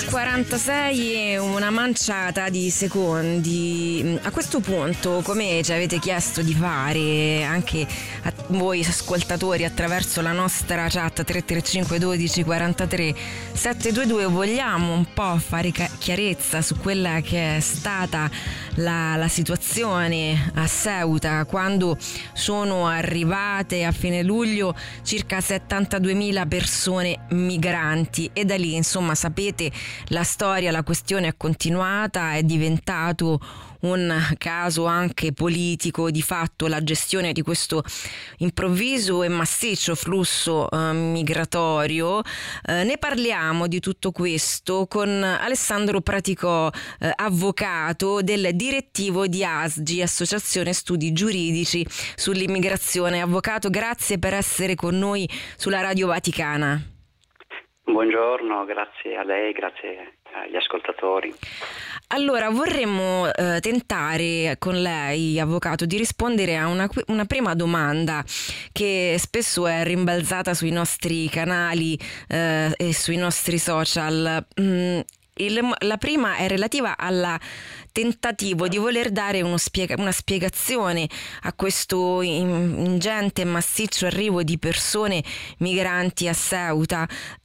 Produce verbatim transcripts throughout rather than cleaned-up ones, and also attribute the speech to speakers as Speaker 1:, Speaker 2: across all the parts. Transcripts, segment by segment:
Speaker 1: quarantasei e una manciata di secondi. A questo punto, come ci avete chiesto di fare anche a voi ascoltatori attraverso la nostra chat tre tre cinque uno due quattro tre sette due due, vogliamo un po' fare chiarezza su quella che è stata la, la situazione a Ceuta quando sono arrivate a fine luglio circa settantaduemila persone migranti, e da lì, insomma, sapete, la storia, la questione è continuata, è diventato un caso anche politico. Di fatto la gestione di questo improvviso e massiccio flusso eh, migratorio. Eh, ne parliamo di tutto questo con Alessandro Praticò, eh, avvocato del direttivo di A S G, Associazione Studi Giuridici sull'Immigrazione. Avvocato, grazie per essere con noi sulla Radio Vaticana.
Speaker 2: Buongiorno, grazie a lei, grazie agli ascoltatori.
Speaker 1: Allora, vorremmo eh, tentare con lei, avvocato, di rispondere a una, una prima domanda che spesso è rimbalzata sui nostri canali eh, e sui nostri social. Mm, il, la prima è relativa al tentativo di voler dare uno spiega, una spiegazione a questo ingente e massiccio arrivo di persone migranti a Ceuta.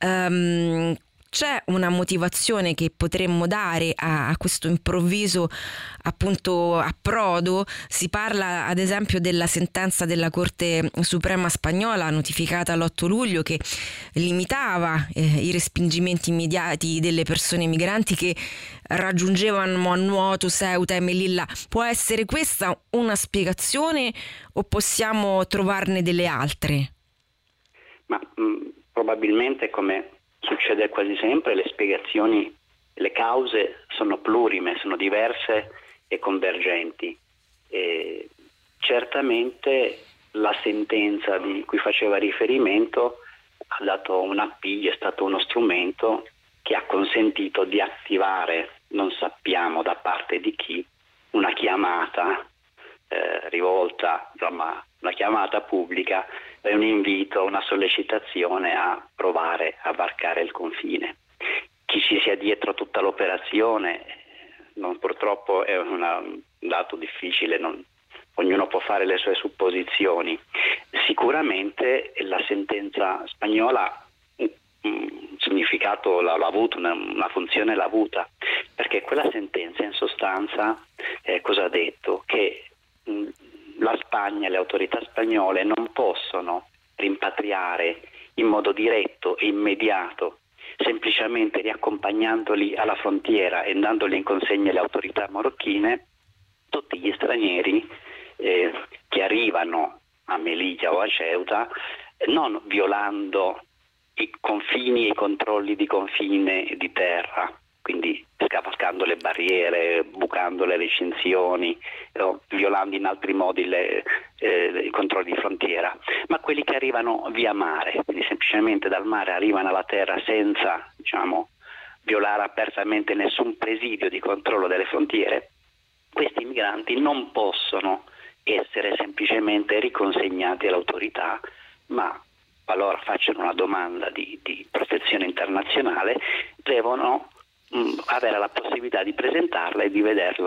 Speaker 1: Um, C'è una motivazione che potremmo dare a, a questo improvviso appunto approdo? Si parla ad esempio della sentenza della Corte Suprema spagnola notificata l'otto luglio che limitava eh, i respingimenti immediati delle persone migranti che raggiungevano a nuoto Ceuta e Melilla. Può essere questa una spiegazione o possiamo trovarne delle altre?
Speaker 2: Ma mh, probabilmente, come succede quasi sempre, le spiegazioni, le cause sono plurime, sono diverse e convergenti. E certamente la sentenza di cui faceva riferimento ha dato un appiglio, è stato uno strumento che ha consentito di attivare, non sappiamo da parte di chi, una chiamata eh, rivolta, insomma, una chiamata pubblica, è un invito, una sollecitazione a provare a varcare il confine. Chi ci sia dietro tutta l'operazione, non, purtroppo è una, un dato difficile, non, ognuno può fare le sue supposizioni. Sicuramente la sentenza spagnola un significato l'ha, l'ha avuto, una, una funzione l'ha avuta, perché quella sentenza in sostanza eh, cosa ha detto? Che mh, la Spagna, le autorità spagnole non possono rimpatriare in modo diretto e immediato, semplicemente riaccompagnandoli alla frontiera e dandoli in consegna alle autorità marocchine, tutti gli stranieri eh, che arrivano a Melilla o a Ceuta, non violando i confini e i controlli di confine e di terra, quindi scavalcando le barriere, bucando le recinzioni, no, violando in altri modi le, eh, i controlli di frontiera, ma quelli che arrivano via mare, quindi semplicemente dal mare arrivano alla terra senza, diciamo, violare apertamente nessun presidio di controllo delle frontiere. Questi migranti non possono essere semplicemente riconsegnati all'autorità, ma qualora facciano una domanda di, di protezione internazionale devono mh, avere la possibilità di presentarla e di vederla